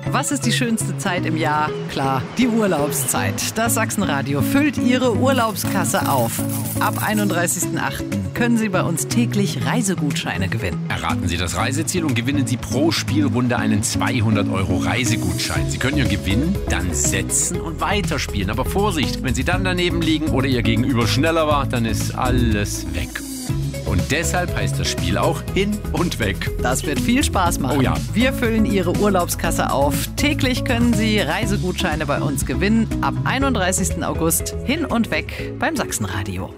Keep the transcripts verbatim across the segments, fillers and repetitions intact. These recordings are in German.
Was ist die schönste Zeit im Jahr? Klar, die Urlaubszeit. Das Sachsenradio füllt Ihre Urlaubskasse auf. Ab einunddreißigsten achten können Sie bei uns täglich Reisegutscheine gewinnen. Erraten Sie das Reiseziel und gewinnen Sie pro Spielrunde einen zweihundert Euro Reisegutschein. Sie können Ihren Gewinn dann setzen und weiterspielen. Aber Vorsicht, wenn Sie dann daneben liegen oder Ihr Gegenüber schneller war, dann ist alles weg. Und deshalb heißt das Spiel auch Hin und Weg. Das wird viel Spaß machen. Oh ja. Wir füllen Ihre Urlaubskasse auf. Täglich können Sie Reisegutscheine bei uns gewinnen. Ab einunddreißigsten August Hin und Weg beim Sachsenradio.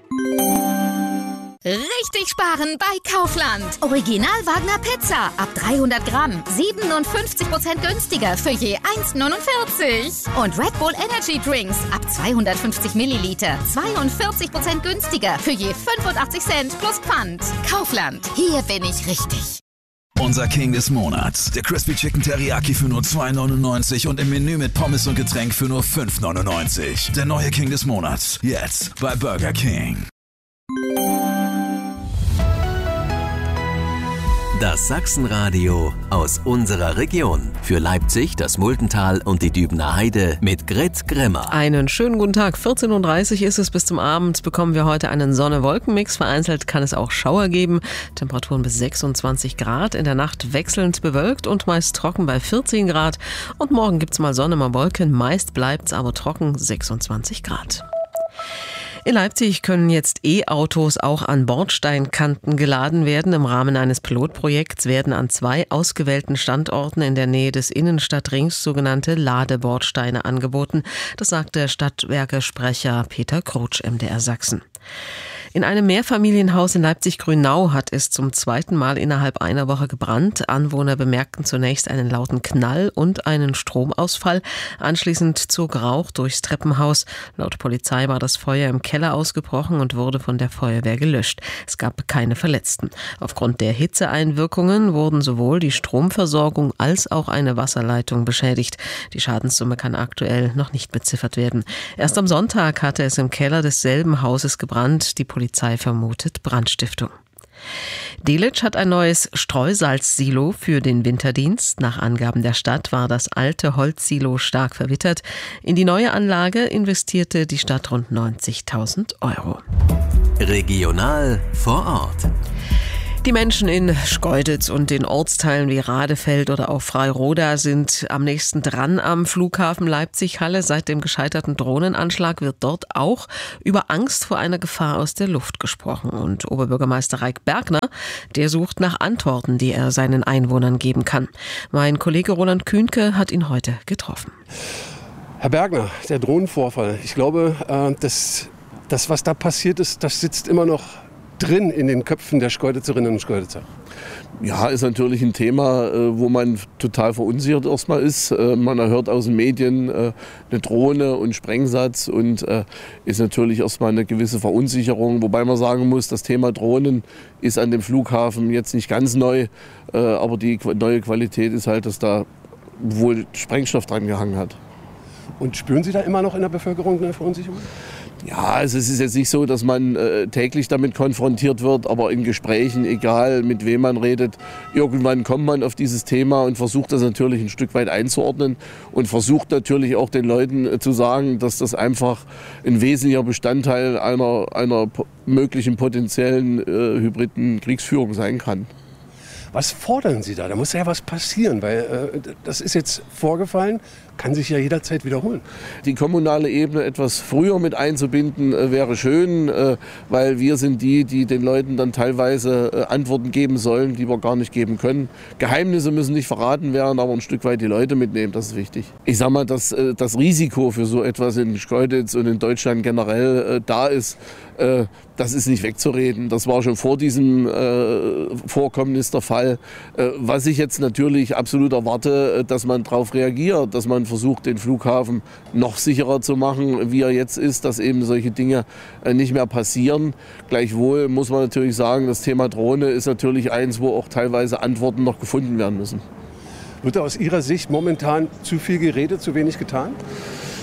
Richtig sparen bei Kaufland. Original Wagner Pizza ab dreihundert Gramm. siebenundfünfzig Prozent günstiger für je eins neunundvierzig. Und Red Bull Energy Drinks ab zweihundertfünfzig Milliliter. zweiundvierzig Prozent günstiger für je fünfundachtzig Cent plus Pfand. Kaufland. Hier bin ich richtig. Unser King des Monats. Der Crispy Chicken Teriyaki für nur zwei neunundneunzig und im Menü mit Pommes und Getränk für nur fünf neunundneunzig. Der neue King des Monats. Jetzt bei Burger King. Das Sachsenradio aus unserer Region. Für Leipzig, das Multental und die Dübener Heide mit Grit Grimmer. Einen schönen guten Tag. vierzehn Uhr dreißig ist es. Bis zum Abend bekommen wir heute einen Sonne-Wolken-Mix. Vereinzelt kann es auch Schauer geben. Temperaturen bis sechsundzwanzig Grad. In der Nacht wechselnd bewölkt und meist trocken bei vierzehn Grad. Und morgen gibt's mal Sonne, mal Wolken. Meist bleibt's aber trocken, sechsundzwanzig Grad. In Leipzig können jetzt E-Autos auch an Bordsteinkanten geladen werden. Im Rahmen eines Pilotprojekts werden an zwei ausgewählten Standorten in der Nähe des Innenstadtrings sogenannte Ladebordsteine angeboten. Das sagt der Stadtwerke-Sprecher Peter Krutsch, M D R Sachsen. In einem Mehrfamilienhaus in Leipzig-Grünau hat es zum zweiten Mal innerhalb einer Woche gebrannt. Anwohner bemerkten zunächst einen lauten Knall und einen Stromausfall. Anschließend zog Rauch durchs Treppenhaus. Laut Polizei war das Feuer im Keller ausgebrochen und wurde von der Feuerwehr gelöscht. Es gab keine Verletzten. Aufgrund der Hitzeeinwirkungen wurden sowohl die Stromversorgung als auch eine Wasserleitung beschädigt. Die Schadenssumme kann aktuell noch nicht beziffert werden. Erst am Sonntag hatte es im Keller desselben Hauses gebrannt. Die Polizei vermutet Brandstiftung. Delitzsch hat ein neues Streusalzsilo für den Winterdienst. Nach Angaben der Stadt war das alte Holzsilo stark verwittert. In die neue Anlage investierte die Stadt rund neunzigtausend Euro. Regional vor Ort. Die Menschen in Schkeuditz und den Ortsteilen wie Radefeld oder auch Freiroda sind am nächsten dran am Flughafen Leipzig-Halle. Seit dem gescheiterten Drohnenanschlag wird dort auch über Angst vor einer Gefahr aus der Luft gesprochen. Und Oberbürgermeister Raik Bergner, der sucht nach Antworten, die er seinen Einwohnern geben kann. Mein Kollege Roland Kühnke hat ihn heute getroffen. Herr Bergner, der Drohnenvorfall, ich glaube, das, das was da passiert ist, das sitzt immer noch drin in den Köpfen der Schkeuditzerinnen und Schkeuditzer. Ja, ist natürlich ein Thema, wo man total verunsichert erstmal ist. Man hört aus den Medien eine Drohne und Sprengsatz und ist natürlich erstmal eine gewisse Verunsicherung. Wobei man sagen muss, das Thema Drohnen ist an dem Flughafen jetzt nicht ganz neu, aber die neue Qualität ist halt, dass da wohl Sprengstoff dran gehangen hat. Und spüren Sie da immer noch in der Bevölkerung eine Verunsicherung? Ja, also es ist jetzt nicht so, dass man äh, täglich damit konfrontiert wird, aber in Gesprächen, egal mit wem man redet, irgendwann kommt man auf dieses Thema und versucht das natürlich ein Stück weit einzuordnen und versucht natürlich auch den Leuten äh, zu sagen, dass das einfach ein wesentlicher Bestandteil einer, einer po- möglichen potenziellen äh, hybriden Kriegsführung sein kann. Was fordern Sie da? Da muss ja was passieren, weil äh, das ist jetzt vorgefallen, kann sich ja jederzeit wiederholen. Die kommunale Ebene etwas früher mit einzubinden äh, wäre schön, äh, weil wir sind die, die den Leuten dann teilweise äh, Antworten geben sollen, die wir gar nicht geben können. Geheimnisse müssen nicht verraten werden, aber ein Stück weit die Leute mitnehmen, das ist wichtig. Ich sage mal, dass äh, das Risiko für so etwas in Schkeuditz und in Deutschland generell äh, da ist, äh, das ist nicht wegzureden. Das war schon vor diesem äh, Vorkommnis der Fall. Äh, was ich jetzt natürlich absolut erwarte, äh, dass man darauf reagiert, dass man versucht, den Flughafen noch sicherer zu machen, wie er jetzt ist, dass eben solche Dinge äh, nicht mehr passieren. Gleichwohl muss man natürlich sagen, das Thema Drohne ist natürlich eins, wo auch teilweise Antworten noch gefunden werden müssen. Wird da aus Ihrer Sicht momentan zu viel geredet, zu wenig getan?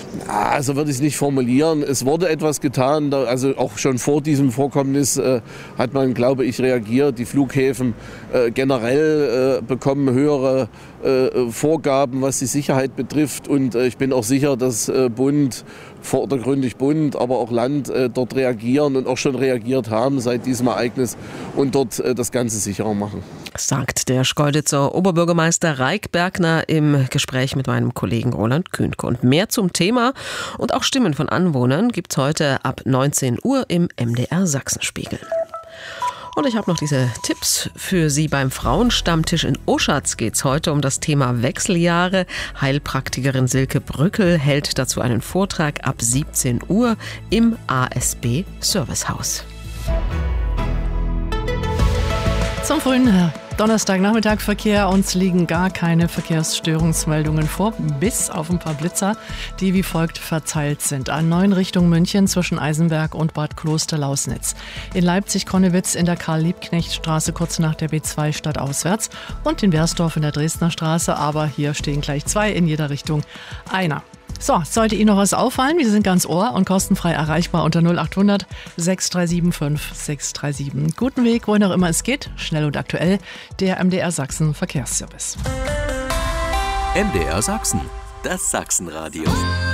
Ah, so würde ich es nicht formulieren. Es wurde etwas getan, da, also auch schon vor diesem Vorkommnis äh, hat man, glaube ich, reagiert. Die Flughäfen äh, generell äh, bekommen höhere äh, Vorgaben, was die Sicherheit betrifft. Und äh, ich bin auch sicher, dass äh, Bund, vordergründig Bund, aber auch Land äh, dort reagieren und auch schon reagiert haben seit diesem Ereignis und dort äh, das Ganze sicherer machen. Sagt der Schkeuditzer Oberbürgermeister Raik Bergner im Gespräch mit meinem Kollegen Roland Kühnke. Und mehr zum Thema und auch Stimmen von Anwohnern gibt's heute ab neunzehn Uhr im M D R Sachsenspiegel. Und ich habe noch diese Tipps für Sie beim Frauenstammtisch in Oschatz. Geht's heute um das Thema Wechseljahre. Heilpraktikerin Silke Brückel hält dazu einen Vortrag ab siebzehn Uhr im A S B Servicehaus. Zum frühen Donnerstagnachmittag-Verkehr. Uns liegen gar keine Verkehrsstörungsmeldungen vor, bis auf ein paar Blitzer, die wie folgt verteilt sind. A neun Richtung München zwischen Eisenberg und Bad Kloster-Lausnitz. In Leipzig-Konnewitz in der Karl-Liebknecht-Straße kurz nach der B zwei stadtauswärts und in Bersdorf in der Dresdner Straße. Aber hier stehen gleich zwei in jeder Richtung einer. So, sollte Ihnen noch was auffallen? Wir sind ganz ohr und kostenfrei erreichbar unter null acht hundert sechs drei sieben fünf sechs drei sieben. Guten Weg, wohin auch immer es geht, schnell und aktuell, der M D R Sachsen Verkehrsservice. M D R Sachsen, das Sachsenradio.